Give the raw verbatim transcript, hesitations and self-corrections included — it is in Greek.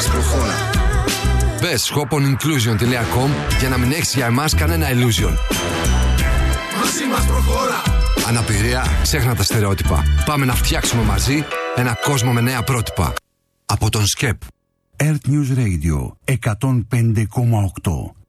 μας προχώρα. Μπες shop-on-inclusion τελεία com για να μην έχεις για εμάς κανένα illusion. Μαζί μας προχώρα. Αναπηρία, ξέχνα τα στερεότυπα. Πάμε να φτιάξουμε μαζί ένα κόσμο με νέα πρότυπα. Από τον σκεπ. Earth News Radio εκατόν πέντε κόμμα οκτώ.